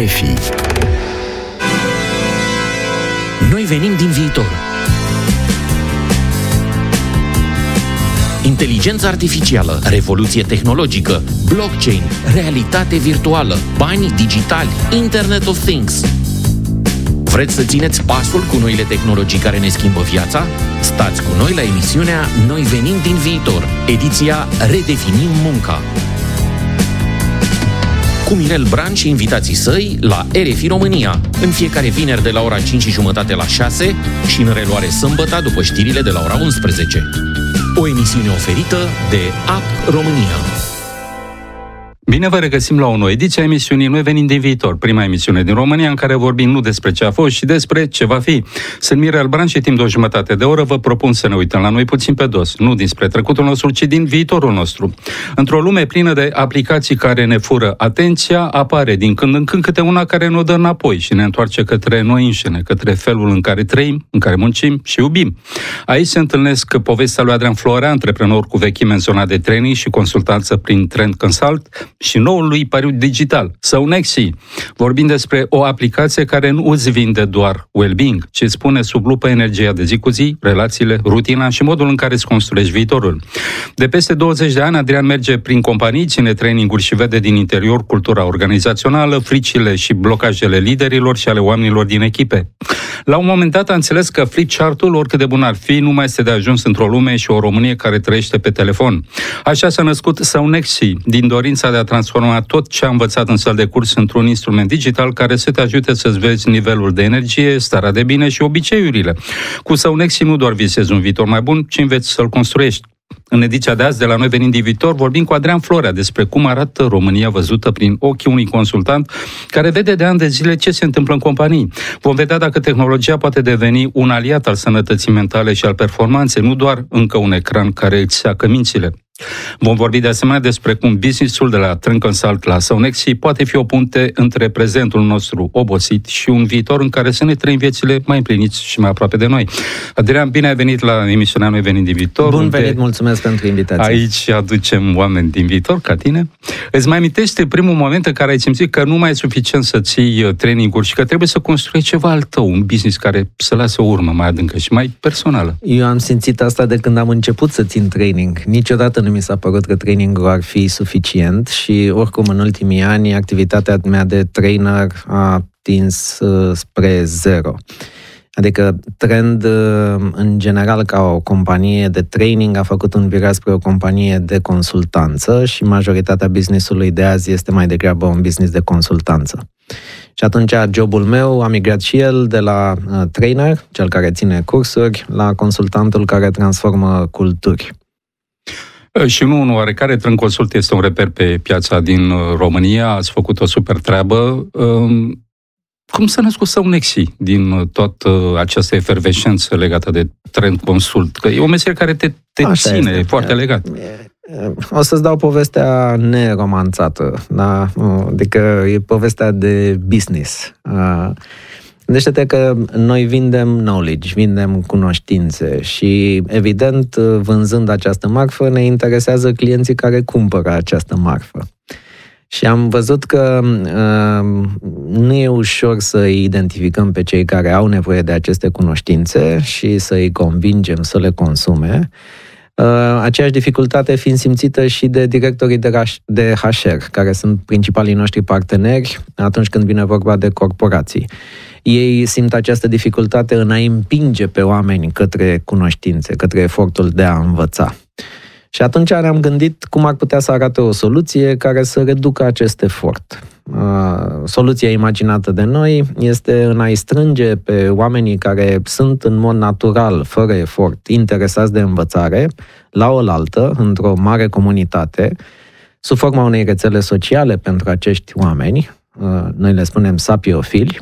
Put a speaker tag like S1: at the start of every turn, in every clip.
S1: RFI. Noi venim din viitor. Inteligența artificială, revoluție tehnologică, blockchain, realitate virtuală, bani digitali, Internet of Things. Vreți să țineți pasul cu noile tehnologii care ne schimbă viața? Stați cu noi la emisiunea Noi venim din viitor, ediția Redefinim munca. Cu Mirel Bran și invitații săi la RFI România, în fiecare vineri de la ora 5:30 la 6 și în reluare sâmbătă după știrile de la ora 11. O emisiune oferită de App România.
S2: Bine vă regăsim la o nouă ediție a emisiunii Noi venim din viitor, prima emisiune din România în care vorbim nu despre ce a fost, ci despre ce va fi. Sunt Mirel Bran și timp de o jumătate de oră vă propun să ne uităm la noi puțin pe dos, nu dinspre trecutul nostru, ci din viitorul nostru. Într-o lume plină de aplicații care ne fură atenția, apare din când în când câte una care ne-o dă înapoi și ne întoarce către noi înșine, către felul în care trăim, în care muncim și iubim. Aici se întâlnesc povestea lui Adrian Florea, antreprenor cu vechime în zona de training și consultanță prin Trend Consult, și noul lui pariu digital, SOUNEXI. Vorbim despre o aplicație care nu îți vinde doar well-being, ci îți pune sub lupă energia de zi cu zi, relațiile, rutina și modul în care îți construiești viitorul. De peste 20 de ani, Adrian merge prin companii, ține traininguri și vede din interior cultura organizațională, fricile și blocajele liderilor și ale oamenilor din echipe. La un moment dat a înțeles că flipchart-ul, oricât de bun ar fi, nu mai este de ajuns într-o lume și o Românie care trăiește pe telefon. Așa s-a născut SOUNEXI, din dorința de a transforma tot ce a învățat în săl de curs într-un instrument digital care să te ajute să-ți vezi nivelul de energie, starea de bine și obiceiurile. Cu SOUNEXI nu doar visezi un viitor mai bun, ci înveți să-l construiești. În ediția de azi, de la Noi venim din viitor, vorbim cu Adrian Florea despre cum arată România văzută prin ochii unui consultant care vede de ani de zile ce se întâmplă în companii. Vom vedea dacă tehnologia poate deveni un aliat al sănătății mentale și al performanței, nu doar încă un ecran care îți seacă mințile. Vom vorbi de asemenea despre cum business-ul de la Trend Consult la SOUNEXI poate fi o punte între prezentul nostru obosit și un viitor în care să ne trăim viețile mai împliniți și mai aproape de noi. Adrian, bine ai venit la emisiunea Noi venim din viitor.
S3: Bun venit, mulțumesc pentru invitație.
S2: Aici aducem oameni din viitor, ca tine. Îți mai amintești primul moment în care ai simțit că nu mai e suficient să ții traininguri și că trebuie să construiești ceva al tău, un business care să lase o urmă mai adâncă și mai personală?
S3: Eu am simțit asta de când am început să țin training. Niciodată nu mi s-a părut că trainingul ar fi suficient și oricum în ultimii ani activitatea mea de trainer a tins spre zero. Adică Trend, în general, ca o companie de training, a făcut un viraj spre o companie de consultanță și majoritatea business-ului de azi este mai degrabă un business de consultanță. Și atunci jobul meu a migrat și el de la trainer, cel care ține cursuri, la consultantul care transformă culturi.
S2: Și nu în oarecare, Trend Consult este un reper pe piața din România, ați făcut o super treabă. Cum s-a născut SOUNEXI din toată această efervescență legată de Trend Consult? Că e o meserie care te ține este foarte legat.
S3: O să-ți dau povestea neromanțată, da? Adică e povestea de business. Gândește-te că noi vindem knowledge, vindem cunoștințe și, evident, vânzând această marfă, ne interesează clienții care cumpără această marfă. Și am văzut că nu e ușor să îi identificăm pe cei care au nevoie de aceste cunoștințe și să îi convingem să le consume. Aceeași dificultate fiind simțită și de directorii de HR, care sunt principalii noștri parteneri atunci când vine vorba de corporații. Ei simt această dificultate în a împinge pe oameni către cunoștințe, către efortul de a învăța. Și atunci ne-am gândit cum ar putea să arate o soluție care să reducă acest efort. Soluția imaginată de noi este în a-i strânge pe oamenii care sunt în mod natural, fără efort, interesați de învățare, la oaltă, într-o mare comunitate, sub forma unei rețele sociale pentru acești oameni, noi le spunem sapiofili,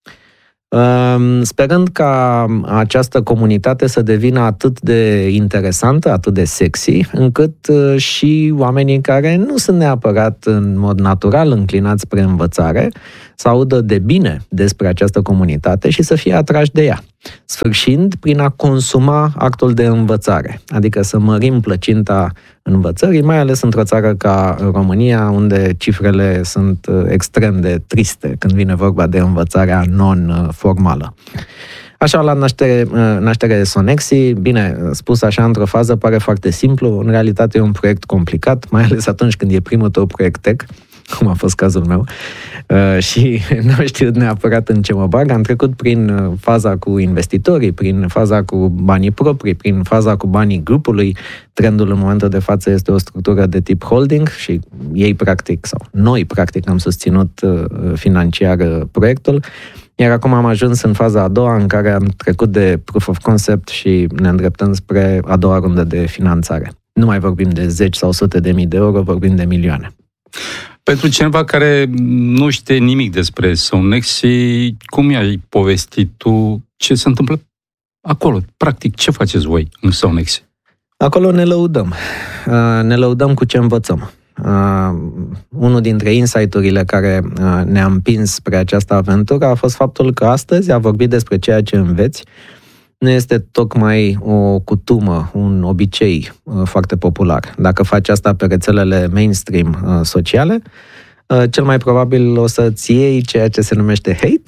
S3: sperând ca această comunitate să devină atât de interesantă, atât de sexy, încât și oamenii care nu sunt neapărat în mod natural înclinați spre învățare să audă de bine despre această comunitate și să fie atrași de ea. sfârșind prin a consuma actul de învățare, adică să mărim plăcinta învățării, mai ales într-o țară ca România, unde cifrele sunt extrem de triste când vine vorba de învățarea non-formală. Așa, la naștere Sonexi, bine, spus așa într-o fază, pare foarte simplu, în realitate e un proiect complicat, mai ales atunci când e primul tău proiect tech, cum a fost cazul meu, și nu știu neapărat în ce mă bag. Am trecut prin faza cu investitorii, prin faza cu banii proprii, prin faza cu banii grupului. Trendul în momentul de față este o structură de tip holding și ei practic, sau noi practic am susținut financiar proiectul. Iar acum am ajuns în faza a doua, în care am trecut de proof of concept și ne îndreptăm spre a doua rundă de finanțare. Nu mai vorbim de 10 sau sute de mii de euro, vorbim de milioane.
S2: Pentru cineva care nu știe nimic despre Sonexi, cum i-ai povestit tu ce se întâmplă acolo? Practic, ce faceți voi în Sonexi?
S3: Acolo ne lăudăm. Ne lăudăm cu ce învățăm. Unul dintre insight-urile care ne-a împins spre această aventură a fost faptul că astăzi a vorbit despre ceea ce înveți. Nu este tocmai o cutumă, un obicei foarte popular. Dacă faci asta pe rețelele mainstream sociale, cel mai probabil o să-ți iei ceea ce se numește hate.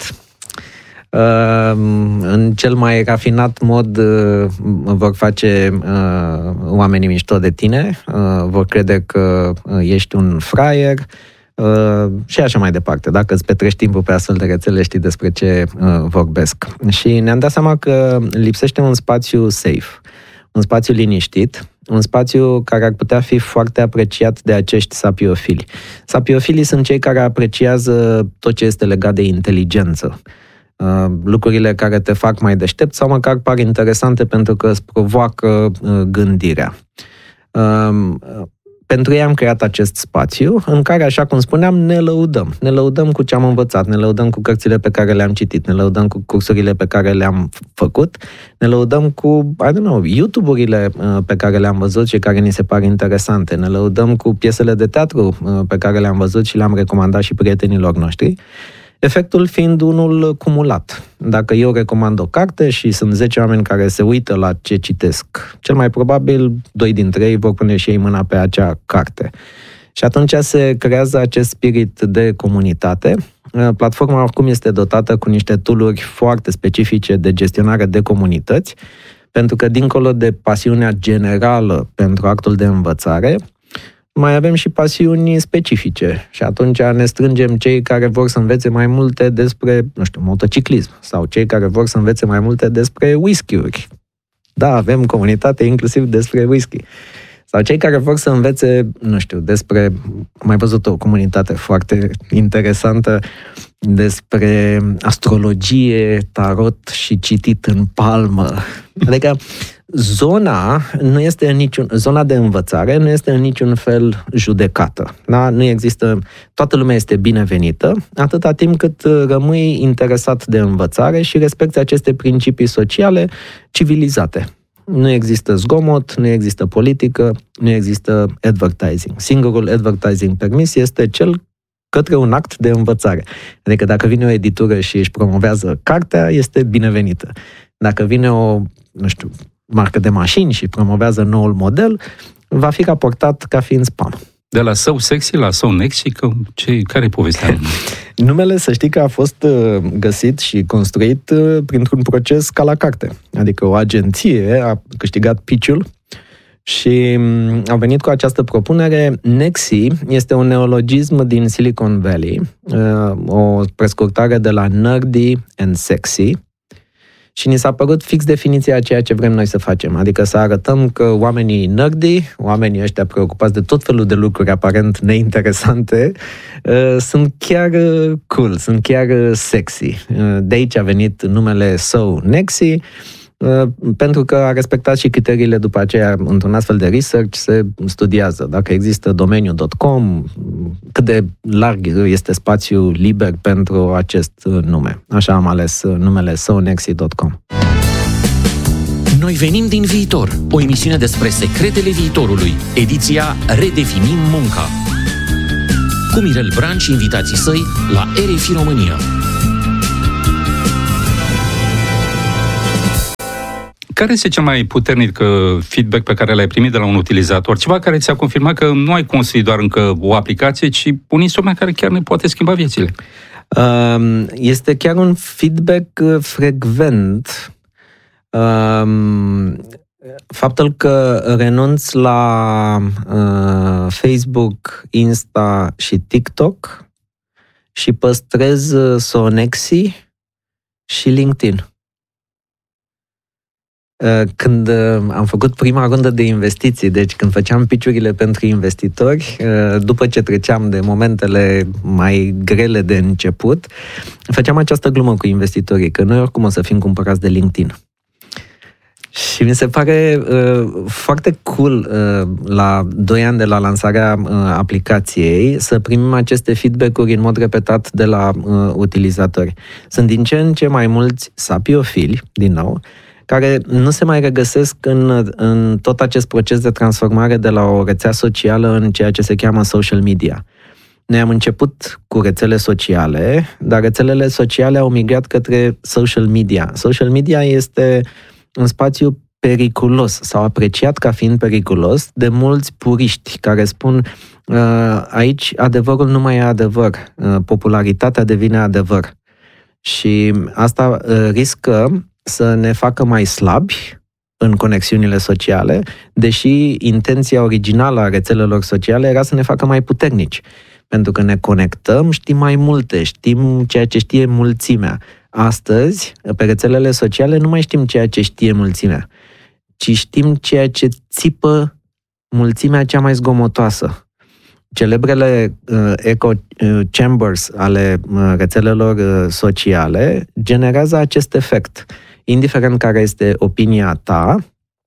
S3: În cel mai rafinat mod vor face oamenii mișto de tine, vor crede că ești un fraier, și așa mai departe. Dacă îți petrești timpul pe astfel de rețele, știi despre ce vorbesc. Și ne-am dat seama că lipsește un spațiu safe, un spațiu liniștit, un spațiu care ar putea fi foarte apreciat de acești sapiofili. Sapiofilii sunt cei care apreciază tot ce este legat de inteligență. Lucrurile care te fac mai deștept sau măcar par interesante pentru că îți provoacă gândirea. Pentru ei am creat acest spațiu în care, așa cum spuneam, ne lăudăm. Ne lăudăm cu ce am învățat, ne lăudăm cu cărțile pe care le-am citit, ne lăudăm cu cursurile pe care le-am făcut, ne lăudăm cu, YouTube-urile pe care le-am văzut și care ni se par interesante, ne lăudăm cu piesele de teatru pe care le-am văzut și le-am recomandat și prietenilor noștri. Efectul fiind unul cumulat. Dacă eu recomand o carte și sunt 10 oameni care se uită la ce citesc, cel mai probabil 2 dintre ei vor pune și ei mâna pe acea carte. Și atunci se creează acest spirit de comunitate. Platforma oricum este dotată cu niște tool-uri foarte specifice de gestionare de comunități, pentru că dincolo de pasiunea generală pentru actul de învățare, mai avem și pasiuni specifice și atunci ne strângem cei care vor să învețe mai multe despre, motociclism sau cei care vor să învețe mai multe despre whisky-uri. Da, avem comunitate inclusiv despre whisky. Sau cei care vor să învețe, despre, am mai văzut o comunitate foarte interesantă despre astrologie, tarot și citit în palmă. Adică zona de învățare nu este în niciun fel judecată. Da? Nu există, toată lumea este binevenită, atâta timp cât rămâi interesat de învățare și respecti aceste principii sociale civilizate. Nu există zgomot, nu există politică, nu există advertising. Singurul advertising permis este cel către un act de învățare. Adică dacă vine o editură și își promovează cartea, este binevenită. Dacă vine o, marcă de mașini și promovează noul model, va fi raportat ca fiind spam.
S2: De la Sonexi la Sonexi, care-i povestea?
S3: Numele, să știi că a fost găsit și construit printr-un proces ca la carte. Adică o agenție a câștigat pitch-ul și a venit cu această propunere. Nexi este un neologism din Silicon Valley, o prescurtare de la nerdy and sexy, și ni s-a părut fix definiția a ceea ce vrem noi să facem. Adică să arătăm că oamenii nerdy, oamenii ăștia preocupați de tot felul de lucruri aparent neinteresante, sunt chiar cool, sunt chiar sexy. De aici a venit numele Sonexi, pentru că a respectat și criteriile după aceea. Într-un astfel de research se studiază dacă există domeniu.com, cât de larg este spațiul liber pentru acest nume. Așa am ales numele sonexi.com.
S1: Noi venim din viitor, o emisiune despre secretele viitorului, ediția Redefinim munca. Cu Mirel Bran și invitații săi la RFI România.
S2: Care este cel mai puternic feedback pe care l-ai primit de la un utilizator? Ceva care ți-a confirmat că nu ai construit doar încă o aplicație, ci un instrument care chiar ne poate schimba viețile.
S3: Este chiar un feedback frecvent. Faptul că renunț la Facebook, Insta și TikTok și păstrez Sonexi și LinkedIn. Când am făcut prima rundă de investiții, deci când făceam pitch-urile pentru investitori, după ce treceam de momentele mai grele de început, făceam această glumă cu investitorii, că noi oricum o să fim cumpărați de LinkedIn. Și mi se pare foarte cool la 2 ani de la lansarea aplicației să primim aceste feedback-uri în mod repetat de la utilizatori. Sunt din ce în ce mai mulți sapiofili, din nou, care nu se mai regăsesc în tot acest proces de transformare de la o rețea socială în ceea ce se cheamă social media. Noi am început cu rețele sociale, dar rețelele sociale au migrat către social media. Social media este un spațiu periculos sau apreciat ca fiind periculos de mulți puriști care spun aici adevărul nu mai e adevăr, popularitatea devine adevăr. Și asta riscă să ne facă mai slabi în conexiunile sociale, deși intenția originală a rețelelor sociale era să ne facă mai puternici. Pentru că ne conectăm, știm mai multe, știm ceea ce știe mulțimea. Astăzi, pe rețelele sociale, nu mai știm ceea ce știe mulțimea, ci știm ceea ce țipă mulțimea cea mai zgomotoasă. Celebrele echo chambers ale rețelelor sociale generează acest efect. Indiferent care este opinia ta,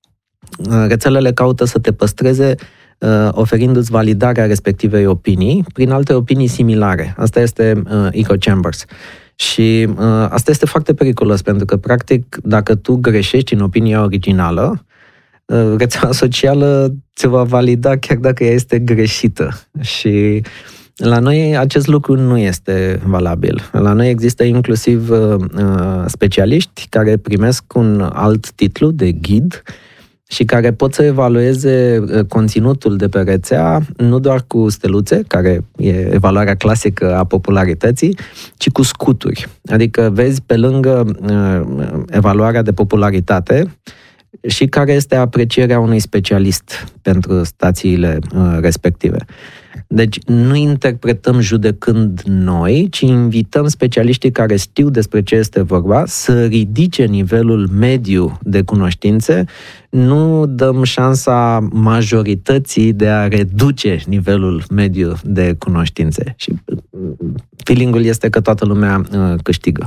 S3: rețelele caută să te păstreze oferindu-ți validarea respectivei opinii prin alte opinii similare. Asta este echo chambers. Și asta este foarte periculos, pentru că, practic, dacă tu greșești în opinia originală, rețeaua socială ți va valida chiar dacă ea este greșită. Și la noi acest lucru nu este valabil. La noi există inclusiv specialiști care primesc un alt titlu de ghid și care pot să evalueze conținutul de pe rețea nu doar cu steluțe, care e evaluarea clasică a popularității, ci cu scuturi. Adică vezi pe lângă evaluarea de popularitate și care este aprecierea unui specialist pentru stațiile respective. Deci nu interpretăm judecând noi, ci invităm specialiștii care știu despre ce este vorba să ridice nivelul mediu de cunoștințe, nu dăm șansa majorității de a reduce nivelul mediu de cunoștințe. Și feeling-ul este că toată lumea câștigă.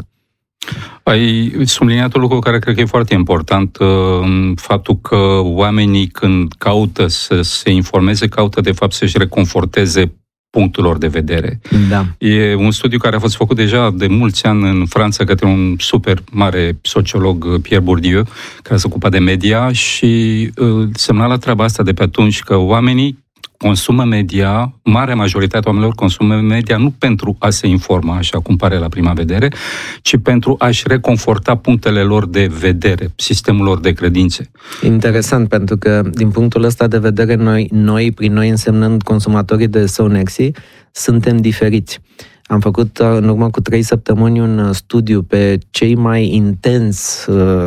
S2: Ai subliniat un lucru care cred că e foarte important, faptul că oamenii când caută să se informeze, caută de fapt să-și reconforteze punctul lor de vedere.
S3: Da.
S2: E un studiu care a fost făcut deja de mulți ani în Franța către un super mare sociolog, Pierre Bourdieu, care se ocupa de media și semnala treaba asta de pe atunci că oamenii consumă media, marea majoritate a oamenilor consumă media nu pentru a se informa, așa cum pare la prima vedere, ci pentru a-și reconforta punctele lor de vedere, sistemul lor de credințe.
S3: Interesant, pentru că din punctul ăsta de vedere noi prin noi însemnând consumatorii de Sonexi, suntem diferiți. Am făcut în urmă cu 3 săptămâni un studiu pe cei mai intens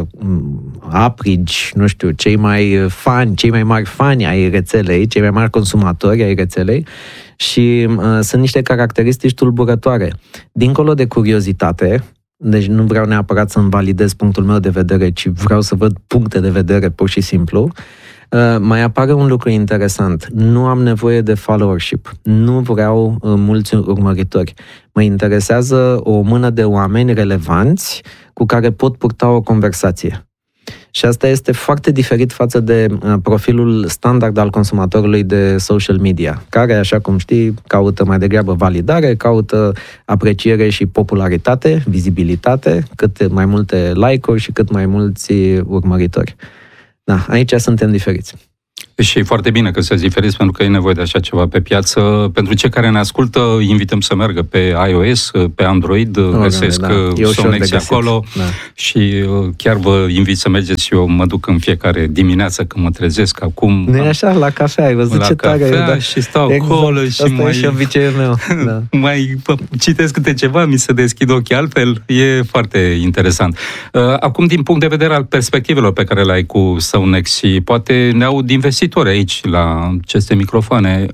S3: aprigi, nu știu, cei mai mari fani ai rețelei, cei mai mari consumatori ai rețelei și sunt niște caracteristici tulburătoare. Dincolo de curiozitate, deci nu vreau neapărat să-mi validez punctul meu de vedere, ci vreau să văd puncte de vedere pur și simplu, mai apare un lucru interesant. Nu am nevoie de followership. Nu vreau mulți urmăritori. Mă interesează o mână de oameni relevanți cu care pot purta o conversație. Și asta este foarte diferit față de profilul standard al consumatorului de social media, care, așa cum știi, caută mai degrabă validare, caută apreciere și popularitate, vizibilitate, cât mai multe like-uri și cât mai mulți urmăritori. Da, aici suntem diferiți.
S2: Și e foarte bine că sunteți diferiți, pentru că e nevoie de așa ceva pe piață. Pentru cei care ne ascultă, invităm să meargă pe iOS, pe Android, găsesc Sonexi acolo și chiar vă invit să mergeți. Eu mă duc în fiecare dimineață când mă trezesc acum.
S3: Nu e așa, la cafea, ai văzut ce tare e,
S2: și stau acolo și
S3: asta mai... e și obiceiul meu.
S2: Mai citesc câte ceva, mi se deschid ochii altfel, e foarte interesant. Acum, din punct de vedere al perspectivelor pe care le ai cu Sonexi, poate ne aud investitori aici la aceste microfoane.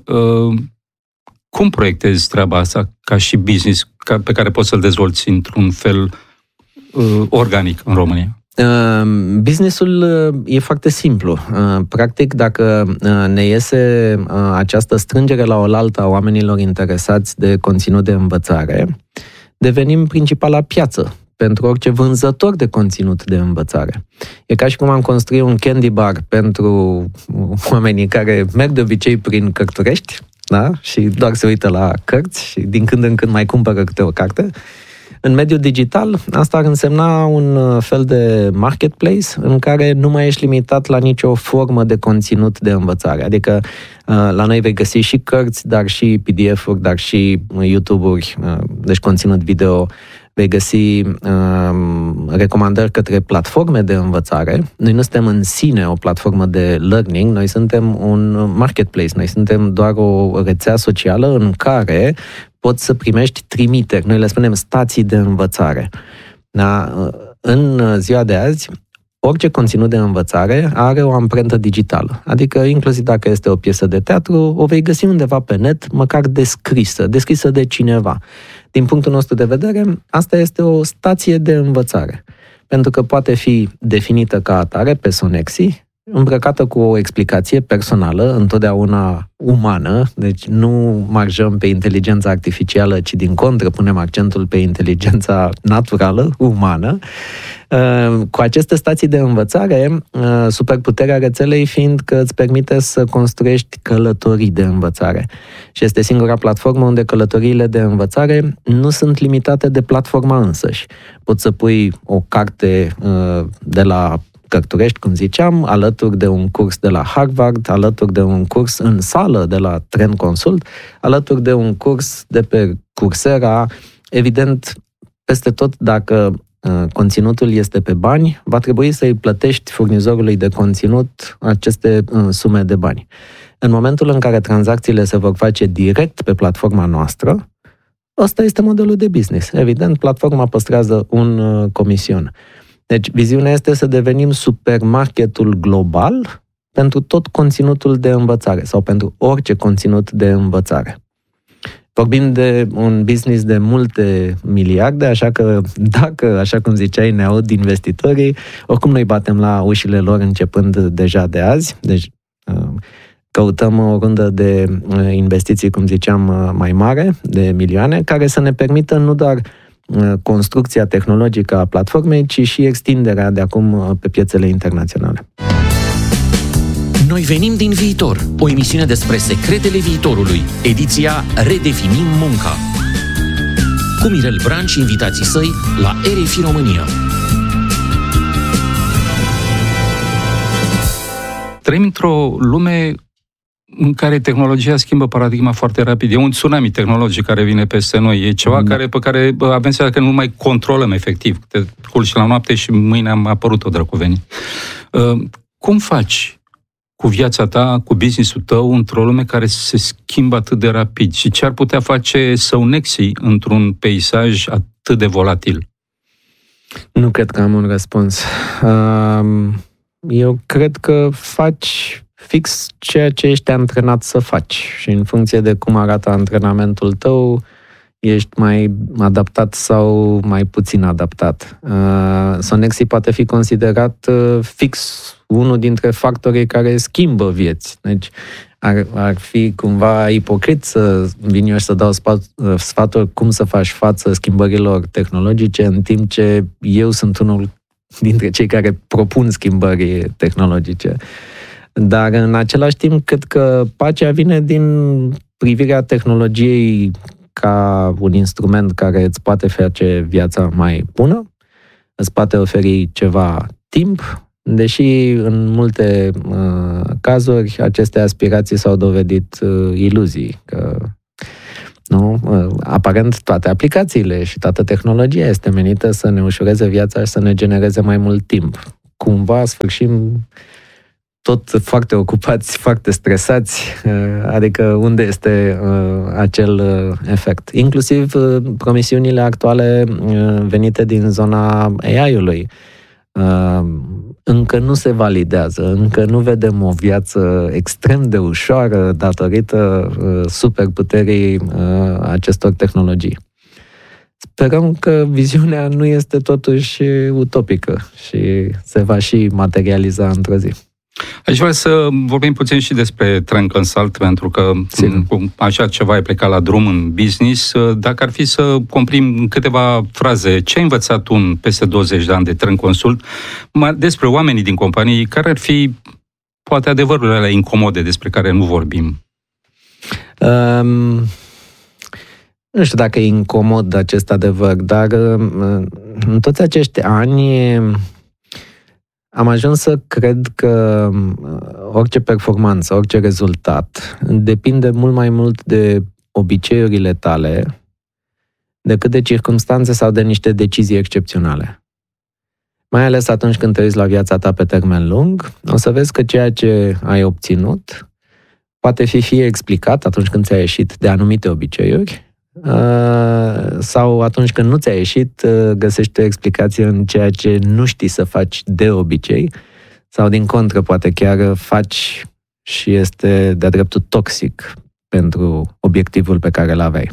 S2: Cum proiectezi treaba asta ca și business pe care poți să-l dezvolți într-un fel organic în România?
S3: Businessul e foarte simplu. Practic, dacă ne iese această strângere la oaltă a oamenilor interesați de conținut de învățare, devenim principala piață pentru orice vânzător de conținut de învățare. E ca și cum am construit un candy bar pentru oamenii care merg de obicei prin Cărturești, da? Și doar se uită la cărți și din când în când mai cumpără câte o carte. În mediul digital, asta ar însemna un fel de marketplace în care nu mai ești limitat la nicio formă de conținut de învățare. Adică la noi vei găsi și cărți, dar și PDF-uri, dar și YouTube-uri, deci conținut video. Vei găsi recomandări către platforme de învățare. Noi nu suntem în sine o platformă de learning, noi suntem un marketplace, noi suntem doar o rețea socială în care poți să primești trimiteri. Noi le spunem stații de învățare. Da? În ziua de azi, orice conținut de învățare are o amprentă digitală. Adică, inclusiv dacă este o piesă de teatru, o vei găsi undeva pe net, măcar descrisă de cineva. Din punctul nostru de vedere, asta este o stație de învățare. Pentru că poate fi definită ca atare pe Sonexi, îmbrăcată cu o explicație personală, întotdeauna umană, deci nu marjăm pe inteligența artificială, ci din contră punem accentul pe inteligența naturală, umană. Cu aceste stații de învățare, superputerea rețelei fiind că îți permite să construiești călătorii de învățare. Și este singura platformă unde călătoriile de învățare nu sunt limitate de platforma însăși. Poți să pui o carte de la Cărturești, cum ziceam, alături de un curs de la Harvard, alături de un curs în sală de la Trend Consult, alături de un curs de pe Coursera. Evident, peste tot, dacă conținutul este pe bani, va trebui să-i plătești furnizorului de conținut aceste sume de bani. În momentul în care tranzacțiile se vor face direct pe platforma noastră, ăsta este modelul de business. Evident, platforma păstrează un comision. Deci, viziunea este să devenim supermarketul global pentru tot conținutul de învățare sau pentru orice conținut de învățare. Vorbim de un business de multe miliarde, așa că dacă, așa cum ziceai, ne aud investitorii, oricum noi batem la ușile lor începând deja de azi, deci căutăm o rundă de investiții, cum ziceam, mai mare, de milioane, care să ne permită nu doar construcția tehnologică a platformei, ci și extinderea de acum pe piețele internaționale.
S1: Noi venim din viitor, o emisiune despre secretele viitorului, ediția Redefinim munca. Cu Mirel Bran și invitații săi la RFI România.
S2: Trăim într-o lume în care tehnologia schimbă paradigma foarte rapid. E un tsunami tehnologic care vine peste noi. E ceva pe care avem seama că nu mai controlăm efectiv. Te culci la noapte și mâine am apărut o drăcuveni. Cum faci cu viața ta, cu business-ul tău, într-o lume care se schimbă atât de rapid? Și ce ar putea face Sonexi într-un peisaj atât de volatil?
S3: Nu cred că am un răspuns. Eu cred că faci fix ceea ce ești antrenat să faci și în funcție de cum arată antrenamentul tău, ești mai adaptat sau mai puțin adaptat. Sonexi poate fi considerat fix unul dintre factorii care schimbă vieți. Deci ar fi cumva ipocrit să vin eu și să dau sfaturi cum să faci față schimbărilor tehnologice, în timp ce eu sunt unul dintre cei care propun schimbări tehnologice. Dar în același timp, cred că pacea vine din privirea tehnologiei ca un instrument care îți poate face viața mai bună, îți poate oferi ceva timp, Deși în multe cazuri aceste aspirații s-au dovedit iluzii, că nu? Aparent toate aplicațiile și toată tehnologia este menită să ne ușureze viața și să ne genereze mai mult timp. Cumva sfârșim tot foarte ocupați, foarte stresați, adică unde este acel efect. Inclusiv promisiunile actuale venite din zona AI-ului. Încă nu se validează, încă nu vedem o viață extrem de ușoară datorită superputerii acestor tehnologii. Sperăm că viziunea nu este totuși utopică și se va și materializa într-o zi.
S2: Aș vrea să vorbim puțin și despre Trend Consult, pentru că așa ceva e plecat la drum în business. Dacă ar fi să comprim în câteva fraze, ce ai învățat tu în peste 20 de ani de Trend Consult despre oamenii din companii, care ar fi poate adevărurile alea incomode despre care nu vorbim?
S3: Nu știu dacă e incomod acest adevăr, dar în toți acești ani am ajuns să cred că orice performanță, orice rezultat depinde mult mai mult de obiceiurile tale decât de circumstanțe sau de niște decizii excepționale. Mai ales atunci când te uiți la viața ta pe termen lung, o să vezi că ceea ce ai obținut poate fi fie explicat atunci când ți-a ieșit de anumite obiceiuri, sau atunci când nu ți-a ieșit, găsești o explicație în ceea ce nu știi să faci de obicei, sau din contră, poate chiar faci și este de-a dreptul toxic pentru obiectivul pe care îl aveai.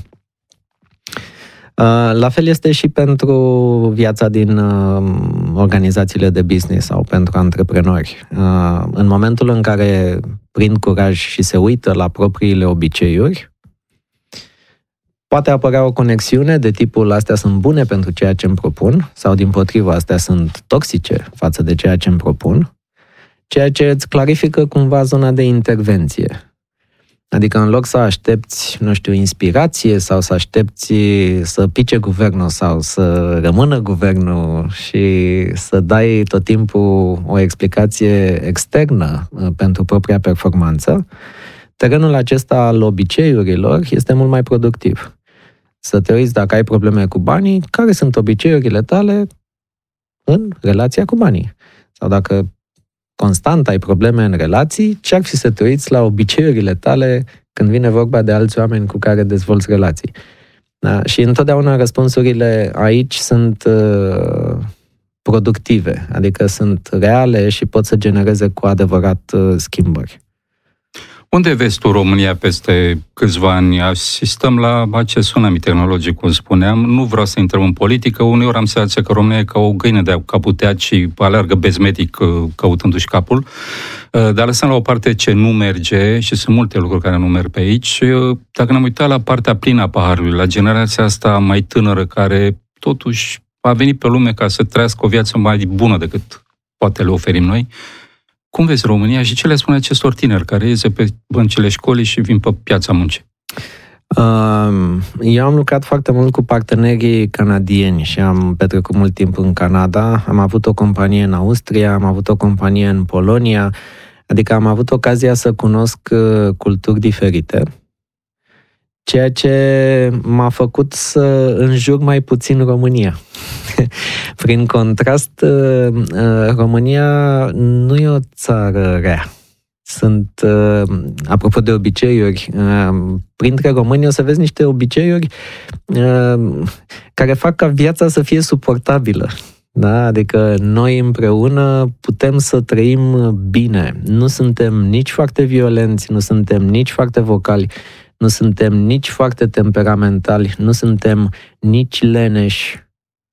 S3: La fel este și pentru viața din organizațiile de business sau pentru antreprenori. În momentul în care prind curaj și se uită la propriile obiceiuri, poate apărea o conexiune de tipul astea sunt bune pentru ceea ce îmi propun sau dimpotrivă astea sunt toxice față de ceea ce îmi propun, ceea ce îți clarifică cumva zona de intervenție. Adică în loc să aștepți, nu știu, inspirație sau să aștepți să pice guvernul sau să rămână guvernul și să dai tot timpul o explicație externă pentru propria performanță, terenul acesta al obiceiurilor este mult mai productiv. Să te uiți dacă ai probleme cu banii, care sunt obiceiurile tale în relația cu banii. Sau dacă constant ai probleme în relații, ce-ar fi să te uiți la obiceiurile tale când vine vorba de alți oameni cu care dezvolți relații. Da? Și întotdeauna răspunsurile aici sunt productive, adică sunt reale și pot să genereze cu adevărat schimbări.
S2: Unde vezi tu România peste câțiva ani? Asistăm la acest tsunami tehnologic, cum spuneam. Nu vreau să intrăm în politică. Uneori am senzația că România e ca o găină de caputeat și alergă bezmetic căutându-și capul. Dar lăsăm la o parte ce nu merge și sunt multe lucruri care nu merg pe aici. Dacă ne-am uitat la partea plină a paharului, la generația asta mai tânără care totuși a venit pe lume ca să trăiască o viață mai bună decât poate le oferim noi, cum vezi România și ce le spune acestor tineri care iese pe băncile școlii și vin pe piața muncii?
S3: Eu am lucrat foarte mult cu partenerii canadieni și am petrecut mult timp în Canada. Am avut o companie în Austria, am avut o companie în Polonia, adică am avut ocazia să cunosc culturi diferite, ceea ce m-a făcut să înjur mai puțin România. Prin contrast, România nu e o țară rea. Sunt, apropo de obiceiuri, printre români o să vezi niște obiceiuri care fac ca viața să fie suportabilă. Da? Adică noi împreună putem să trăim bine. Nu suntem nici foarte violenți, nu suntem nici foarte vocali, nu suntem nici foarte temperamentali, nu suntem nici leneși.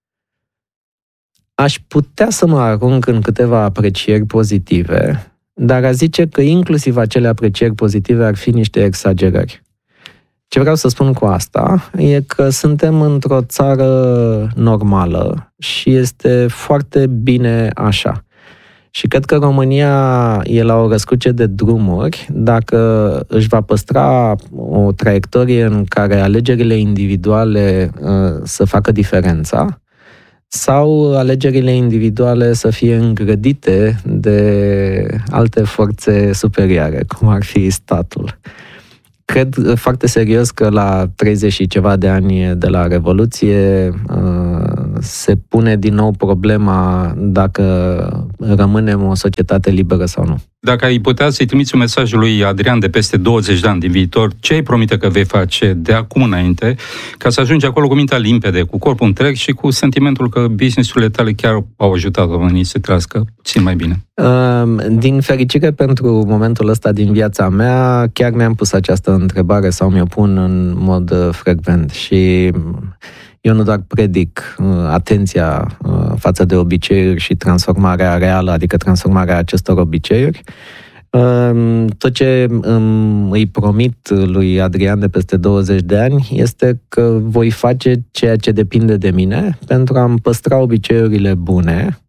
S3: Aș putea să mă arunc în câteva aprecieri pozitive, dar a zice că inclusiv acele aprecieri pozitive ar fi niște exagerări. Ce vreau să spun cu asta e că suntem într-o țară normală și este foarte bine așa. Și cred că România e la o răscruce de drumuri dacă își va păstra o traiectorie în care alegerile individuale să facă diferența, sau alegerile individuale să fie îngrădite de alte forțe superioare, cum ar fi statul. Cred foarte serios că la 30 și ceva de ani de la Revoluție se pune din nou problema dacă rămânem o societate liberă sau nu.
S2: Dacă ai putea să-i trimiți un mesaj lui Adrian de peste 20 de ani din viitor, ce îi promite că vei face de acum înainte, ca să ajungi acolo cu mintea limpede, cu corpul întreg și cu sentimentul că business-urile tale chiar au ajutat oamenii să trăiască puțin mai bine?
S3: Din fericire pentru momentul ăsta din viața mea, chiar mi-am pus această întrebare sau mi-o pun în mod frecvent și eu nu doar predic atenția față de obiceiuri și transformarea reală, adică transformarea acestor obiceiuri. Tot ce îi promit lui Adrian de peste 20 de ani este că voi face ceea ce depinde de mine pentru a-mi păstra obiceiurile bune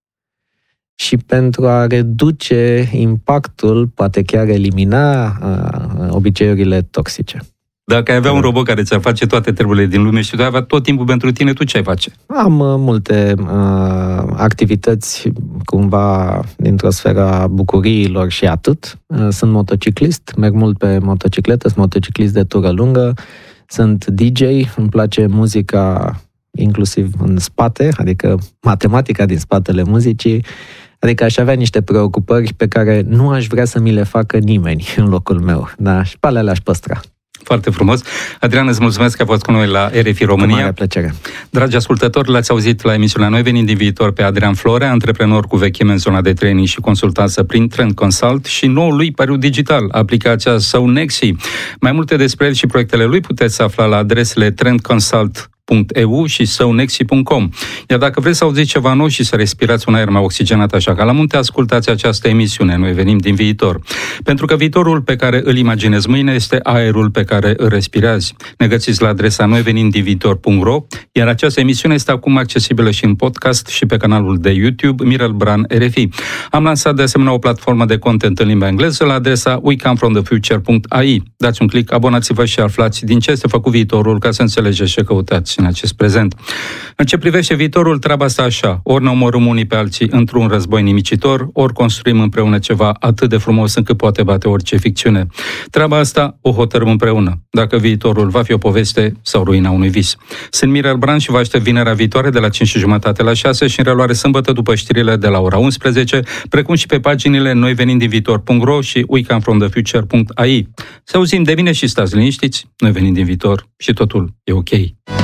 S3: și pentru a reduce impactul, poate chiar elimina obiceiurile toxice.
S2: Dacă ai avea un robot care ți-ar face toate treburile din lume și tu ai avea tot timpul pentru tine, tu ce ai face?
S3: Am multe activități, cumva, dintr-o sferă a bucuriilor și atât. Sunt motociclist, merg mult pe motocicletă, sunt motociclist de tură lungă, sunt DJ, îmi place muzica inclusiv în spate, adică matematica din spatele muzicii, adică aș avea niște preocupări pe care nu aș vrea să mi le facă nimeni în locul meu, da? Și pe alea le-aș păstra.
S2: Foarte frumos. Adrian, îți mulțumesc că a fost cu noi la RFI România.
S3: Cu mare plăcere.
S2: Dragi ascultători, l-ați auzit la emisiunea Noi Venim din Viitor pe Adrian Florea, antreprenor cu vechime în zona de training și consultanță prin Trend Consult și noul lui pariu digital, aplicația SoulNexi. Mai multe despre el și proiectele lui puteți afla la adresele trendconsult.eu și soulnexi.com. Iar dacă vreți să auziți ceva nou și să respirați un aer mai oxigenat așa ca la munte, ascultați această emisiune. Noi venim din viitor. Pentru că viitorul pe care îl imaginezi mâine este aerul pe care îl respirați. Ne găsiți la adresa noivenimdinviitor.ro, iar această emisiune este acum accesibilă și în podcast și pe canalul de YouTube Mirel Bran RFI. Am lansat de asemenea o platformă de content în limba engleză la adresa wecomefromthefuture.ai. Dați un click, abonați-vă și aflați din ce este făcut viitorul ca să înțelegeți ce căutați în acest prezent. În ce privește viitorul, treaba asta așa: ori ne omorâm unii pe alții într-un război nimicitor, ori construim împreună ceva atât de frumos încât poate bate orice ficțiune. Treaba asta o hotărâm împreună, dacă viitorul va fi o poveste sau ruina unui vis. Sunt Mirel Bran și vă aștept vinerea viitoare de la 5:30 la 6 și în reluare sâmbătă după știrile de la ora 11, precum și pe paginile noivenimdinviitor.ro și wecomefromthefuture.ai. Să auzim de bine și stați liniștiți, noi venim din viitor și totul e ok.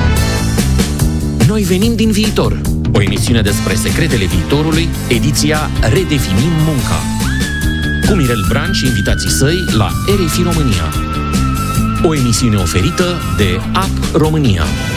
S1: Noi venim din viitor. O emisiune despre secretele viitorului, ediția Redefinim munca. Cu Mirel Bran și invitații săi la RFI România. O emisiune oferită de App România.